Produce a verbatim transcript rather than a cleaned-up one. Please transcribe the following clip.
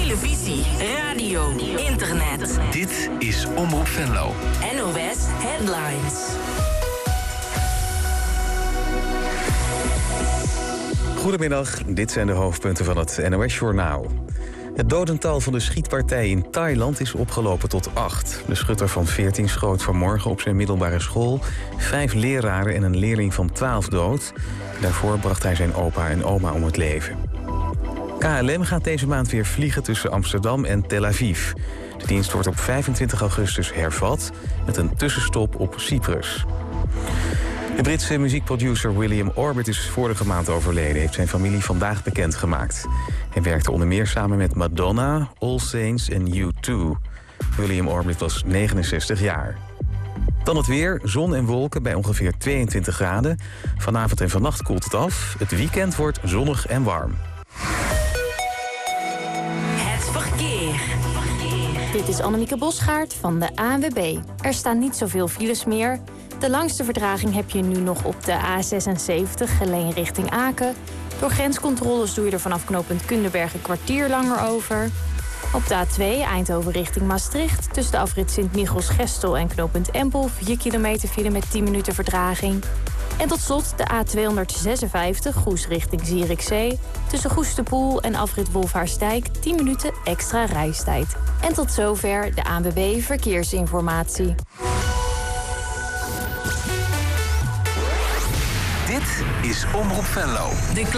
televisie, radio, internet. Dit is Omroep Venlo. N O S Headlines. Goedemiddag, dit zijn de hoofdpunten van het N O S-journaal. Het dodental van de schietpartij in Thailand is opgelopen tot acht. De schutter van veertien schoot vanmorgen op zijn middelbare school vijf leraren en een leerling van twaalf dood. Daarvoor bracht hij zijn opa en oma om het leven. K L M gaat deze maand weer vliegen tussen Amsterdam en Tel Aviv. De dienst wordt op vijfentwintig augustus hervat met een tussenstop op Cyprus. De Britse muziekproducer William Orbit is vorige maand overleden, heeft zijn familie vandaag bekendgemaakt. Hij werkte onder meer samen met Madonna, All Saints en U twee. William Orbit was negenenzestig jaar. Dan het weer, zon en wolken bij ongeveer tweeëntwintig graden. Vanavond en vannacht koelt het af. Het weekend wordt zonnig en warm. Het verkeer. Dit is Annemieke Bosgaard van de A N W B. Er staan niet zoveel files meer. De langste vertraging heb je nu nog op de A zesenzeventig, Geleen richting Aken. Door grenscontroles doe je er vanaf knooppunt Kunderberg een kwartier langer over. Op de A twee, Eindhoven richting Maastricht. Tussen de afrit Sint-Michels-Gestel en knooppunt Empel vier kilometer file met tien minuten vertraging. En tot slot de A tweehonderdzesenvijftig, Goes richting Zierikzee. Tussen Goes de Poel en afrit Wolfhaarsdijk tien minuten extra reistijd. En tot zover de A N W B Verkeersinformatie. Dit is Omroep Venlo. De